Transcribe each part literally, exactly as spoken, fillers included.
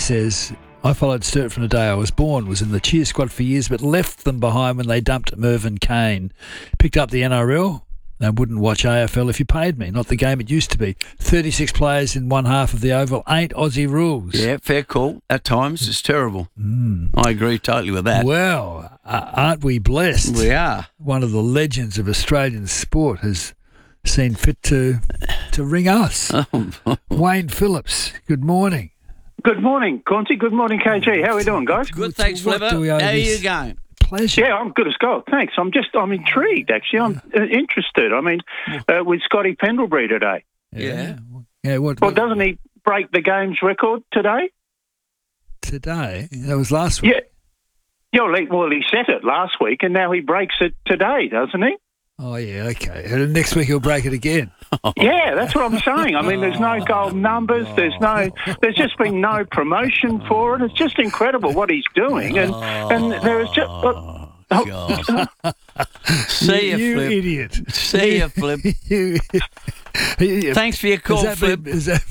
says, I followed Sturt from the day I was born, was in the cheer squad for years, but left them behind when they dumped Mervyn Kane. Picked up the N R L and wouldn't watch A F L if you paid me. Not the game it used to be. thirty-six players in one half of the Oval, ain't Aussie rules. Yeah, fair call. At times, it's terrible. Mm. I agree totally with that. Well, uh, aren't we blessed? We are. One of the legends of Australian sport has seen fit to to ring us. Wayne Phillips, good morning. Good morning, Conti. Good morning, K G. How are we doing, guys? Good, thanks, What Flipper. do we owe How are this? you going? Pleasure. Yeah, I'm good as gold. Thanks. I'm just, I'm intrigued, actually. I'm uh, interested. I mean, uh, with Scotty Pendlebury today. Yeah. Yeah, what, Well, what doesn't he break the game's record today? today? That was last week. Yeah. Yeah, well, he, well, he set it last week, and now he breaks it today, doesn't he? Oh, yeah, okay. And next week he'll break it again. Yeah, that's what I'm saying. I mean, there's no gold numbers. There's no, there's just been no promotion for it. It's just incredible what he's doing, and and there is just. Uh, oh, God. See you, you Flip. idiot. See you, Flip. you, you, Thanks for your call, is that, Flip. Is that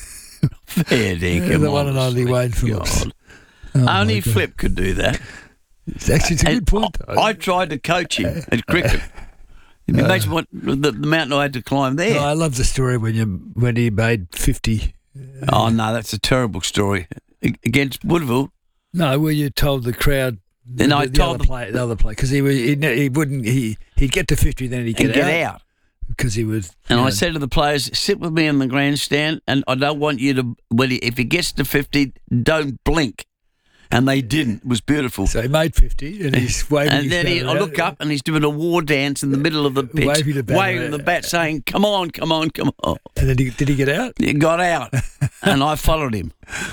Fair dinkum, the one and only honestly. Wayne Phillips? God. Oh, my Only God. Flip could do that. It's actually it's a And good point, though. I, I tried to coach him at cricket. Imagine what the, the mountain I had to climb there. No, I love the story when you when he made fifty. Oh, no, that's a terrible story. A- Against Woodville, No, where you told the crowd. Then the, I the told other them- play, the other play, because he, was- he he wouldn't he he'd get to fifty, then he'd get, and get out, out. because he was. And you I know, said to the players, sit with me in the grandstand, and I don't want you to, when he, if he gets to fifty, don't blink. And they didn't. It was beautiful. so he made fifty, and he's waving. And his then he, bat I around. look up and he's doing a war dance in the middle of the pitch, Waving the bat waving around. the bat, saying, come on, come on, come on. And then he, did he get out? He got out, and I followed him.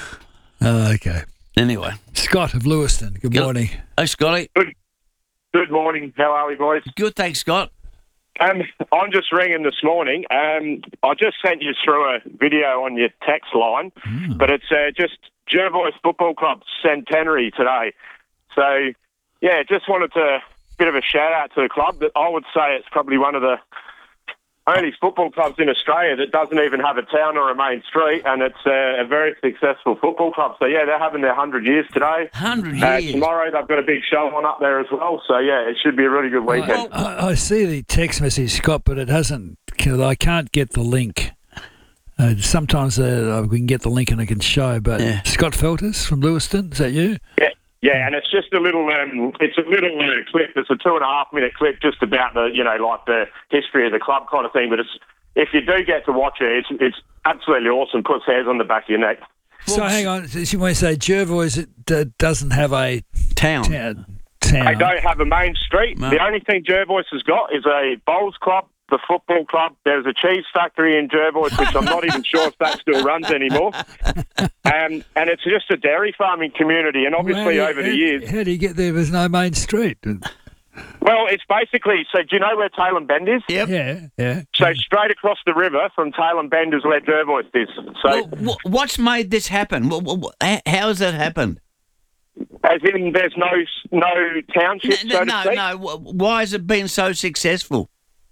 Oh, okay. Anyway. Scott of Lewiston. Good Good- morning. Hey, Scotty. Good morning. How are we, boys? Good, thanks, Scott. Um, I'm just ringing this morning. Um, I just sent you through a video on your text line, but it's uh, just Jervois Football Club centenary today. So, yeah, just wanted to bit of a shout out to the club. That I would say it's probably one of the only football clubs in Australia that doesn't even have a town or a main street, and it's uh, a very successful football club. So, yeah, they're having their one hundred years today. one hundred Uh, years. tomorrow they've got a big show on up there as well. So, yeah, it should be a really good weekend. I, I see the text message, Scott, but it hasn't. I can't get the link. Uh, sometimes uh, we can get the link and I can show. But Yeah. Scott Felters from Lewiston, is that you? Yeah, yeah, and it's just a little, um, it's a little uh, clip. It's a two and a half minute clip, just about the, you know, like the history of the club kind of thing. But it's, if you do get to watch it, it's it's absolutely awesome. Puts hairs on the back of your neck. So hang on. So you want to say Jervois it, uh, doesn't have a Town. town? town. They don't have a main street. No. The only thing Jervois has got is a bowls club, the football club. There's a cheese factory in Jervois, which I'm not even sure if that still runs anymore. Um, and it's just a dairy farming community. And obviously, Well, how- over the how- years, How do you get there? There's no main street. well, it's basically. So, do you know where Taylor Bend is? Yep. Yeah, yeah. So straight across the river from Taylor Bend is where Jervois is. So, Well, wh- what's made this happen? Wh- wh- wh- How has that happened? as in, there's no no township, No, so to no, speak. no. Wh- Why has it been so successful?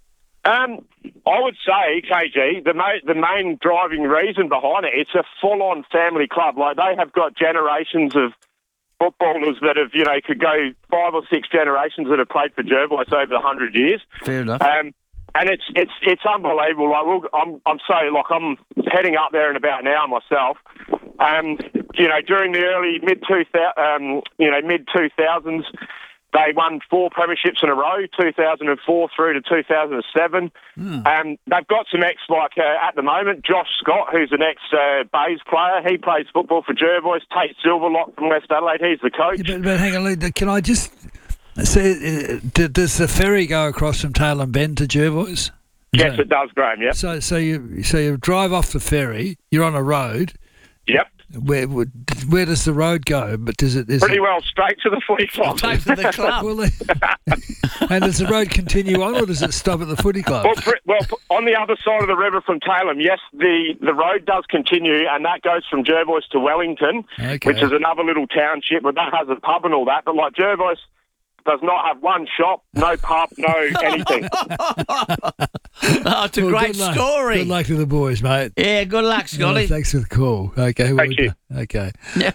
Um, I would say, K G, the ma- the main driving reason behind it, it's a full-on family club. Like, they have got generations of footballers that have, you know, could go five or six generations that have played for Jervois over the hundred years. Fair enough. Um, and it's it's it's unbelievable. Like, we'll, I'm I'm so like I'm heading up there in about an hour myself. Um, you know, during the early mid two um, you know mid two thousands, they won four premierships in a row, two thousand four through to two thousand seven. Hmm. Um, they've got some ex, like uh, at the moment, Josh Scott, who's an ex uh, Bays player. He plays football for Jervois. Tate Silverlock from West Adelaide. He's the coach. Yeah, but, but hang on, Lee, can I just say, uh, d- does the ferry go across from Taylor Bend to Jervois? Is Yes, that- it does, Graham. Yep. So, so you so you drive off the ferry. You're on a road. Yep. Where where where does the road go? But does it is Pretty it, well straight to the footy club. Take to the club. Well, and does the road continue on, or does it stop at the footy club? Well, pre- well, on the other side of the river from Taylor, yes, the, the road does continue, and that goes from Jervois to Wellington, Okay. which is another little township, but that has a pub and all that. But like Jervois does not have one shop, no pub, no anything. Oh, it's a Well, great good luck. story. Good luck to the boys, mate. Yeah, good luck, Oh, Scotty. thanks for the call. Okay, well Thank you. done. Okay. Yeah.